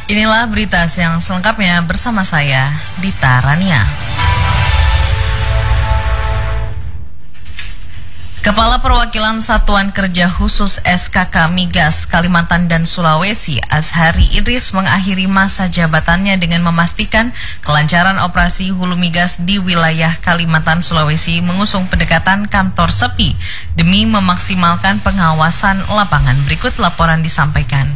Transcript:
Inilah berita yang selengkapnya bersama saya, Dita Rania. Kepala Perwakilan Satuan Kerja Khusus SKK Migas Kalimantan dan Sulawesi, Azhari Idris, mengakhiri masa jabatannya dengan memastikan kelancaran operasi hulu migas di wilayah Kalimantan Sulawesi mengusung pendekatan kantor sepi demi memaksimalkan pengawasan lapangan. Berikut laporan disampaikan.